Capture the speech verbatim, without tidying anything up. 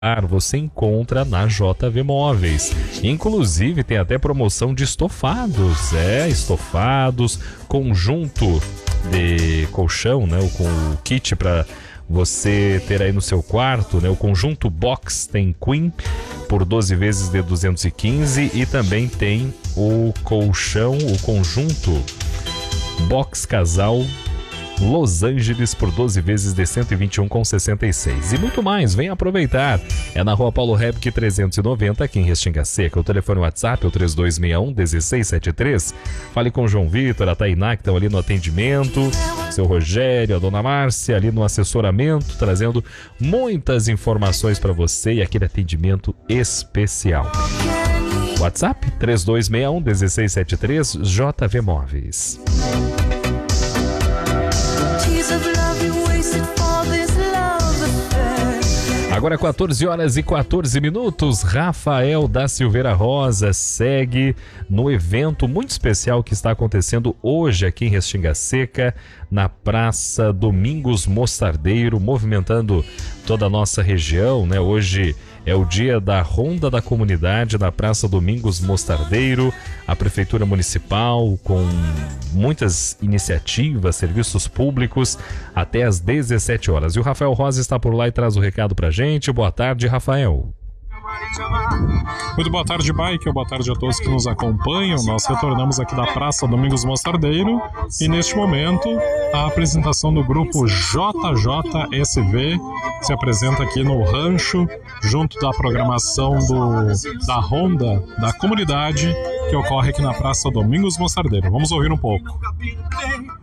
você encontra na J V Móveis. Inclusive tem até promoção de estofados, é, estofados, conjunto de colchão, né, com o kit para você ter aí no seu quarto, né, o conjunto box tem queen por doze vezes de duzentos e quinze e também tem o colchão, o conjunto box casal Los Angeles por doze vezes de cento e vinte e um reais e sessenta e seis centavos. E muito mais, vem aproveitar. É na Rua Paulo Rebke trezentos e noventa, aqui em Restinga Seca. O telefone WhatsApp é o três dois seis um, um seis sete três. Fale com o João Vitor, a Tainá, que estão ali no atendimento, seu Rogério, a dona Márcia, ali no assessoramento, trazendo muitas informações para você e aquele atendimento especial. WhatsApp três dois seis um, um seis sete três, J V Móveis. Agora quatorze horas e quatorze minutos, Rafael da Silveira Rosa segue no evento muito especial que está acontecendo hoje aqui em Restinga Seca, na Praça Domingos Mostardeiro, movimentando toda a nossa região, né? Hoje é o dia da Ronda da Comunidade na Praça Domingos Mostardeiro, a Prefeitura Municipal com muitas iniciativas, serviços públicos, até às dezessete horas. E o Rafael Rosa está por lá e traz o recado pra gente. Boa tarde, Rafael. Muito boa tarde, Mike. Boa tarde a todos que nos acompanham. Nós retornamos aqui da Praça Domingos Mostardeiro e neste momento a apresentação do grupo J J S V se apresenta aqui no rancho, junto da programação do, da Ronda da Comunidade que ocorre aqui na Praça Domingos Mostardeiro. Vamos ouvir um pouco.